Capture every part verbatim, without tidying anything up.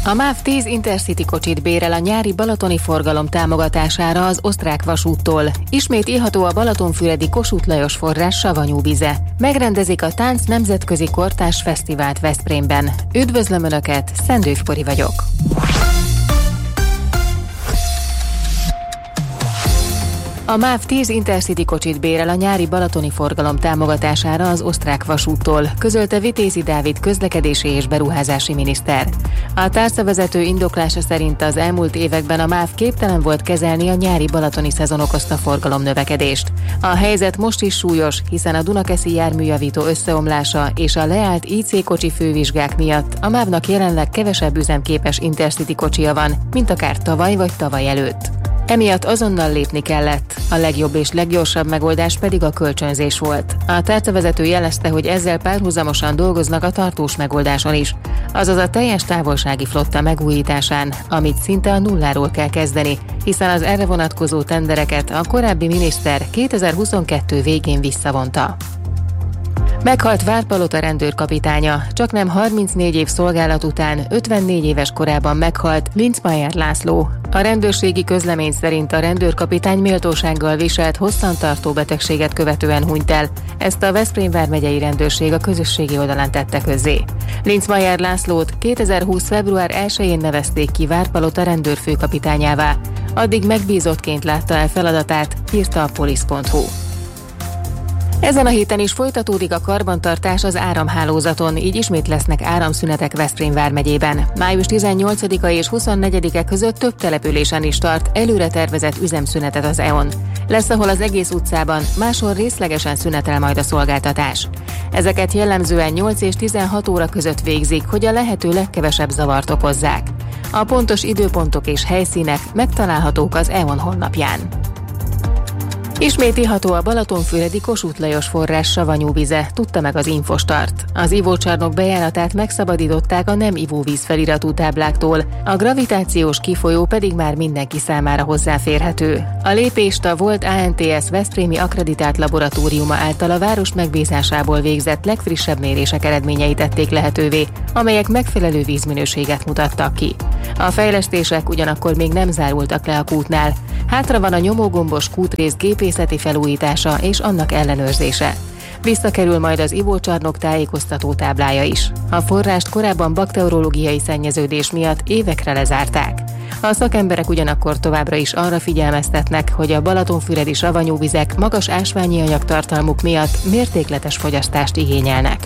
A MÁV tíz Intercity kocsit bérel a nyári balatoni forgalom támogatására az Osztrák vasúttól. Ismét írható a balatonfüredi Kossuth Lajos forrás savanyú vize. Megrendezik a Tánc Nemzetközi Kortárs Fesztivált Veszprémben. Üdvözlöm Önöket, Szendőf Kori vagyok. A MÁV tíz Intercity kocsit bérel a nyári balatoni forgalom támogatására az Osztrák vasúttól, közölte Vitézi Dávid közlekedési és beruházási miniszter. A tárcavezető indoklása szerint az elmúlt években a MÁV képtelen volt kezelni a nyári balatoni szezon okozta forgalomnövekedést. A helyzet most is súlyos, hiszen a Dunakeszi járműjavító összeomlása és a leállt í cé kocsi fővizsgák miatt a MÁV-nak jelenleg kevesebb üzemképes Intercity kocsija van, mint akár tavaly vagy tavaly előtt. Emiatt azonnal lépni kellett, a legjobb és leggyorsabb megoldás pedig a kölcsönzés volt. A tárcavezető jelezte, hogy ezzel párhuzamosan dolgoznak a tartós megoldáson is, azaz a teljes távolsági flotta megújításán, amit szinte a nulláról kell kezdeni, hiszen az erre vonatkozó tendereket a korábbi miniszter kétezer-huszonkettő végén visszavonta. Meghalt Várpalota rendőrkapitánya, csaknem harmincnégy év szolgálat után ötvennégy éves korában meghalt Linzmeier László. A rendőrségi közlemény szerint a rendőrkapitány méltósággal viselt hosszantartó betegséget követően hunyt el. Ezt a Veszprém vármegyei rendőrség a közösségi oldalán tette közzé. Linzmeier Lászlót kétezer-húsz február elsején nevezték ki Várpalota rendőrfőkapitányává. Addig megbízottként látta el feladatát, írta a polisz pont hu. Ezen a héten is folytatódik a karbantartás az áramhálózaton, így ismét lesznek áramszünetek Veszprém vármegyében. május tizennyolcadika és huszonnegyedike között több településen is tart előre tervezett üzemszünetet az é o en. Lesz, ahol az egész utcában, máshol részlegesen szünetel majd a szolgáltatás. Ezeket jellemzően nyolc és tizenhat óra között végzik, hogy a lehető legkevesebb zavart okozzák. A pontos időpontok és helyszínek megtalálhatók az é o en honlapján. Ismét iható a balatonfüredi Kossuth Lajos forrás savanyú vize, tudta meg az Infostart. Az ivócsarnok bejáratát megszabadították a nem ivóvíz feliratú tábláktól, a gravitációs kifolyó pedig már mindenki számára hozzáférhető. A lépést a volt á en té es Veszprémi akkreditált laboratóriuma által a város megbízásából végzett legfrissebb mérések eredményei tették lehetővé, amelyek megfelelő vízminőséget mutattak ki. A fejlesztések ugyanakkor még nem zárultak le a kútnál. Hátra van a nyomógombos kútrész gépészeti felújítása és annak ellenőrzése. Visszakerül majd az ivócsarnok tájékoztató táblája is. A forrást korábban bakteriológiai szennyeződés miatt évekre lezárták. A szakemberek ugyanakkor továbbra is arra figyelmeztetnek, hogy a balatonfüredi savanyú vizek magas ásványi anyagtartalmuk miatt mértékletes fogyasztást igényelnek.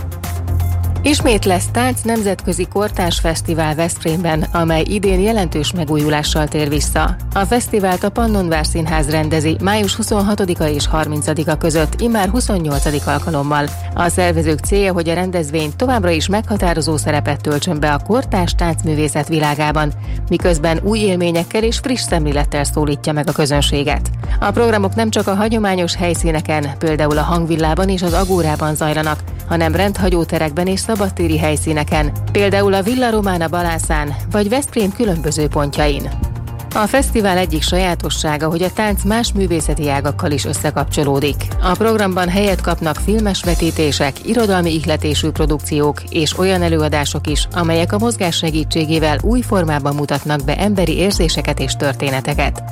Ismét lesz Tánc Nemzetközi Kortárs Fesztivál Veszprémben, amely idén jelentős megújulással tér vissza. A fesztivált a Pannonvár Színház rendezi május huszonhatodika és harmincadika között, immár huszonnyolcadik alkalommal. A szervezők célja, hogy a rendezvény továbbra is meghatározó szerepet töltsön be a kortárs táncművészet világában, miközben új élményekkel és friss szemlélettel szólítja meg a közönséget. A programok nem csak a hagyományos helyszíneken, például a Hangvillában és az Agórában zajlanak, hanem rendhagyó terekben és szabadtéri helyszíneken, például a Villa Romana Balászán vagy Veszprém különböző pontjain. A fesztivál egyik sajátossága, hogy a tánc más művészeti ágakkal is összekapcsolódik. A programban helyet kapnak filmes vetítések, irodalmi ihletésű produkciók és olyan előadások is, amelyek a mozgás segítségével új formában mutatnak be emberi érzéseket és történeteket.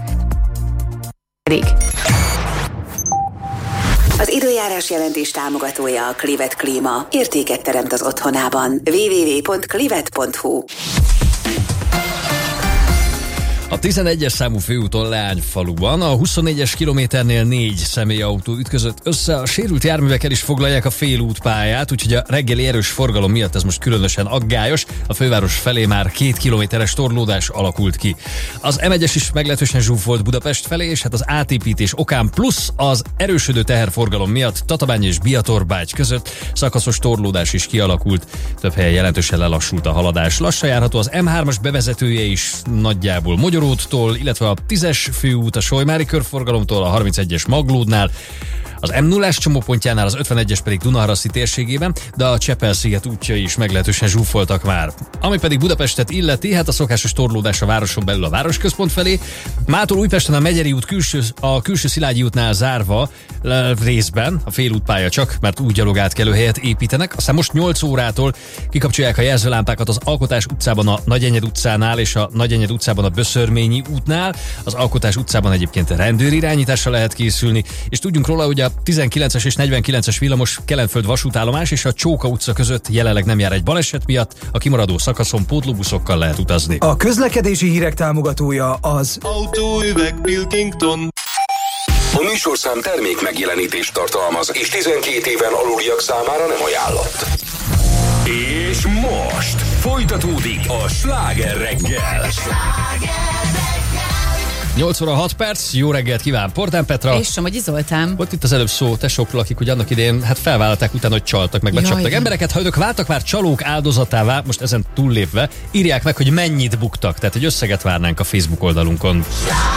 Az időjárás jelentés támogatója a Clivet Klíma. Értéket teremt az otthonában. double-u double-u double-u pont clivet pont hu. A tizenegyes számú főúton Leányfaluban a huszonnégyes kilométernél négy személyautó ütközött össze, a sérült járművekkel is foglalják a félútpályát, úgyhogy a reggeli erős forgalom miatt ez most különösen aggályos, a főváros felé már két kilométeres torlódás alakult ki. Az em egyes is meglehetősen zsúfolt Budapest felé, és hát az átépítés okán plusz az erősödő teherforgalom miatt Tatabány és Biatorbágy között szakaszos torlódás is kialakult, több helyen jelentősen lelassult a haladás. Lassan járható az em hármas bevezetője is nagyjából Magyaróttól, illetve a tízes főút a Solymári körforgalomtól, a harmincegyes Maglódnál, az em nullás csomópontjánál, az ötvenegyes pedig Dunaharaszti térségében, de a Csepel-sziget útjai is meglehetősen zsúfoltak már. Ami pedig Budapestet illeti, hát a szokásos torlódás a városon belül a városközpont felé. Mától Újpesten a Megyeri út külső, a külső Szilágyi útnál zárva részben, a félútpálya csak, mert úgy gyalogátkelőhelyet építenek. Aztán most nyolc órától kikapcsolják a jelzőlámpákat az Alkotás utcában a Nagyenyed utcánál és a Nagyenyed utcában a Böszörményi útnál. Az Alkotás utcában egyébként rendőrirányításra lehet készülni, és tudjunk róla, hogy a tizenkilences és negyvenkilences villamos Kelenföld vasútállomás és a Csóka utca között jelenleg nem jár egy baleset miatt, a kimaradó szakaszon pótlóbuszokkal lehet utazni. A közlekedési hírek támogatója az Autóüveg Pilkington. A műsorszám termék megjelenítést tartalmaz, és tizenkét éven aluliak számára nem ajánlott. És most folytatódik a Sláger reggel. nyolc óra hat perc, jó reggelt kíván Portán Petra. És Somogyi Zoltán. Ott itt az előbb szó tesókról, akik hogy annak idején hát felvállalták utána, hogy csaltak, meg becsaptak Jaj, embereket. Ha ők váltak már csalók áldozatává, most ezen túllépve, írják meg, hogy mennyit buktak. Tehát egy összeget várnánk a Facebook oldalunkon.